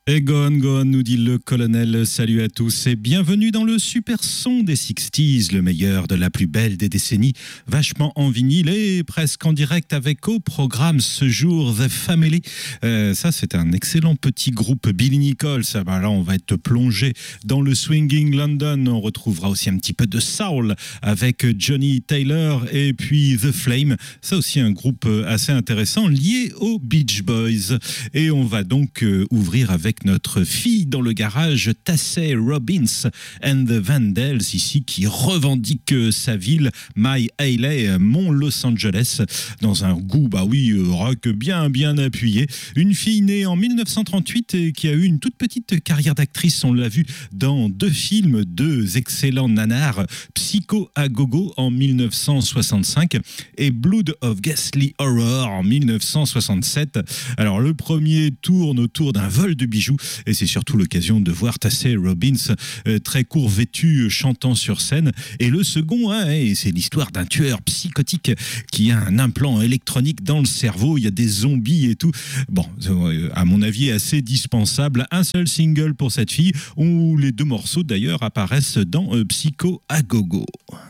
Et go on, nous dit le colonel. Salut à tous et bienvenue dans le super son des 60s, le meilleur de la plus belle des décennies, vachement en vinyle et presque en direct avec au programme ce jour The Family. Ça, c'est un excellent petit groupe. Billy Nichols, là, on va être plongé dans le swinging London. On retrouvera aussi un petit peu de soul avec Johnny Taylor et puis The Flame. Ça aussi, un groupe assez intéressant lié aux Beach Boys. Et on va donc ouvrir avec notre fille dans le garage, Tassay Robbins and the Vandals, ici, qui revendique sa ville, My LA, mon Los Angeles, dans un goût, rock bien appuyé. Une fille née en 1938 et qui a eu une toute petite carrière d'actrice, on l'a vu dans deux films, deux excellents nanars, Psycho à Gogo en 1965 et Blood of Ghastly Horror en 1967. Alors le premier tourne autour d'un vol de bijoux et c'est surtout l'occasion de voir Tassay Robbins très court vêtu chantant sur scène, et le second c'est l'histoire d'un tueur psychotique qui a un implant électronique dans le cerveau, il y a des zombies et tout. Bon, à mon avis assez dispensable. Un seul single pour cette fille où les deux morceaux d'ailleurs apparaissent dans Psycho à Gogo.